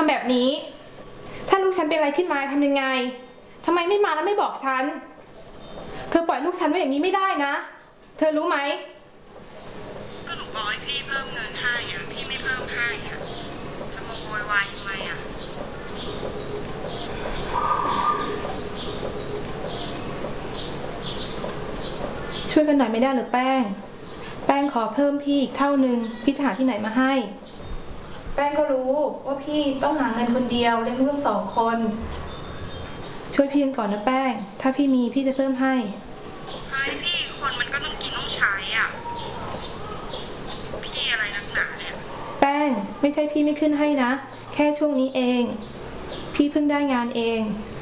ำแบบนี้ถ้าลูกฉันเป็นอะไรขึ้นมาทำยังไงทำไมไม่มาแล้วไม่บอกฉันเธอปล่อยลูกฉันไว้อย่างนี้ไม่ได้นะเธอรู้ไหมก็หนูบอกให้พี่เพิ่มเงินให้อ่ะพี่ไม่เพิ่มให้อ่ะจะมาโวยวายทำไมอ่ะช่วยกันหน่อยไม่ได้หรือแป้งขอเพิ่มพี่อีกเท่านึงพี่จะหาที่ไหนมาให้แป้งก็รู้ว่าพี่ต้องหาเงินคนเดียวเลี้ยงลูก2 คนช่วยพี่กันก่อนนะแป้งถ้าพี่มีพี่จะเพิ่มให้เฮ้ยพี่คนมันก็ต้องกินต้องใช้อ่ะพี่อะไรนักหนาเนี่ยแป้งไม่ใช่พี่ไม่ขึ้นให้นะแค่ช่วงนี้เองพี่เพิ่งได้งานเอง